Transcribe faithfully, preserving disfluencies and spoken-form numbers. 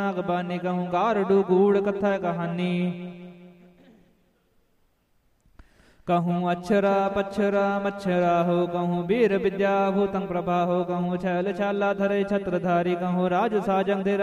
नागबानी कहूँ गारडू गूढ़ कथा कहानी कहूँ अक्षरा पक्षरा मच्छरा हो कहूँ वीर विद्या भूतंग प्रभा हो कहूँ छैल छाला धरे छत्रधारी कहूँ राज साजंग